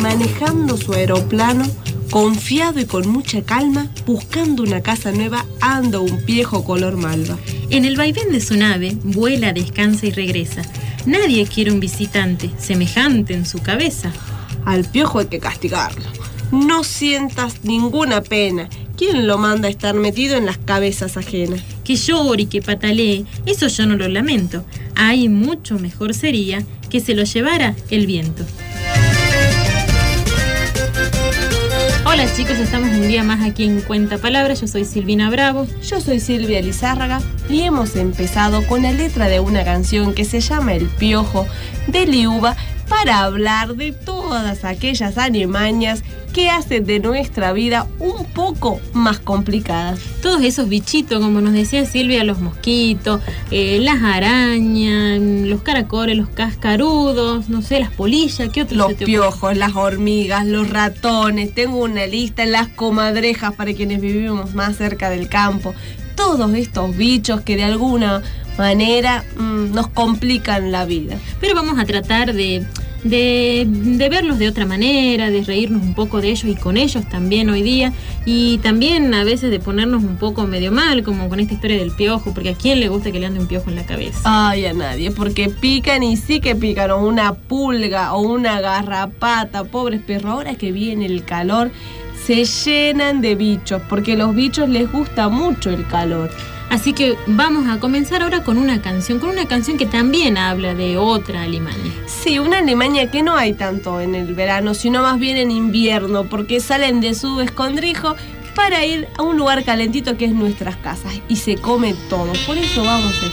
manejando su aeroplano, confiado y con mucha calma, buscando una casa nueva, anda un piojo color malva. En el vaivén de su nave, vuela, descansa y regresa. Nadie quiere un visitante semejante en su cabeza. Al piojo hay que castigarlo. No sientas ninguna pena. ¿Quién lo manda a estar metido en las cabezas ajenas? Que llore y que patalee, eso yo no lo lamento. Ahí mucho mejor sería que se lo llevara el viento. Hola chicos, estamos un día más aquí en Cuenta Palabras. Yo soy Silvina Bravo. Yo soy Silvia Lizárraga y hemos empezado con la letra de una canción que se llama El Piojo de Liuba para hablar de todas aquellas alimañas que hacen de nuestra vida un poco más complicada. Todos esos bichitos, como nos decía Silvia, los mosquitos, las arañas, los caracoles, los cascarudos, no sé, las polillas, ¿qué otros? Los piojos, las hormigas, los ratones, tengo una lista, las comadrejas para quienes vivimos más cerca del campo. Todos estos bichos que de alguna manera nos complican la vida. Pero vamos a tratar de verlos de otra manera, de reírnos un poco de ellos y con ellos también hoy día, y también a veces de ponernos un poco medio mal, como con esta historia del piojo, porque ¿a quién le gusta que le ande un piojo en la cabeza? Ay, a nadie, porque pican y sí que pican, o una pulga o una garrapata, pobres perros, ahora que viene el calor, se llenan de bichos, porque a los bichos les gusta mucho el calor. Así que vamos a comenzar ahora con una canción que también habla de otra alimaña. Sí, una alimaña que no hay tanto en el verano, sino más bien en invierno, porque salen de su escondrijo para ir a un lugar calentito que es nuestras casas y se come todo. Por eso vamos a